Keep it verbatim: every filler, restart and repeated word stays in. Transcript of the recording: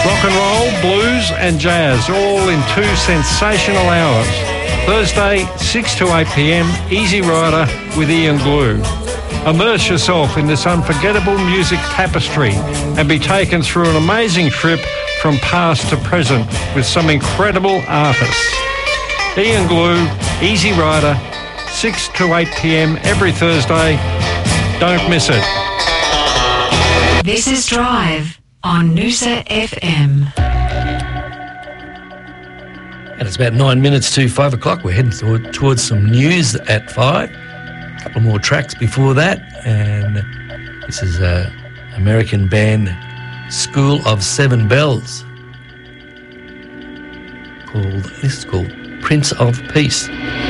Rock and roll, blues and jazz, all in two sensational hours. Thursday, six to eight p.m, Easy Rider with Ian Glue. Immerse yourself in this unforgettable music tapestry and be taken through an amazing trip from past to present with some incredible artists. Ian Glue, Easy Rider, six to eight p.m. every Thursday. Don't miss it. This is Drive on Noosa F M. And it's about nine minutes to five o'clock. We're heading toward, towards some news at five. A couple more tracks before that. And this is a American band, School of Seven Bells. Called, this is called Prince of Peace.